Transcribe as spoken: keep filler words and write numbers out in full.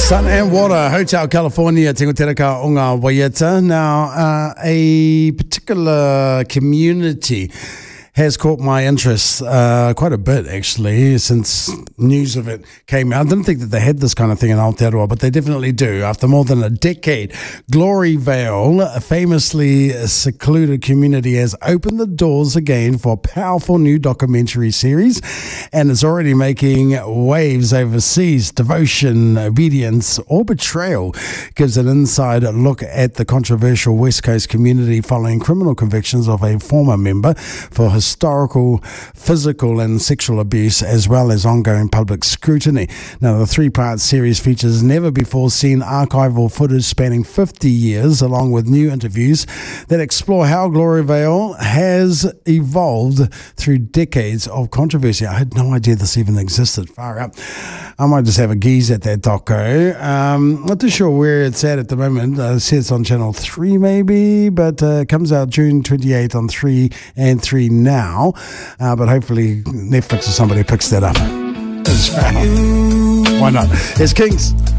Sun and Water, Hotel California, Tingoteraka o ngā waiata. Now, uh, a particular community has caught my interest uh, quite a bit, actually, since news of it came out. I didn't think that they had this kind of thing in Aotearoa, but they definitely do. After more than a decade, Glory Vale, a famously secluded community, has opened the doors again for a powerful new documentary series, and it's already making waves overseas. Devotion, Obedience, or Betrayal gives an inside look at the controversial West Coast community following criminal convictions of a former member for his historical, physical and sexual abuse, as well as ongoing public scrutiny. Now, the three-part series features never-before-seen archival footage spanning fifty years, along with new interviews that explore how Glory Vale has evolved through decades of controversy. I had no idea this even existed. Far up. I might just have a geeze at that doco. Um, not too sure where it's at at the moment. Uh, it says it's on Channel three maybe, but uh, it comes out June twenty-eighth on three and three now. Now, uh, but hopefully Netflix or somebody picks that up. Why not? It's Kings.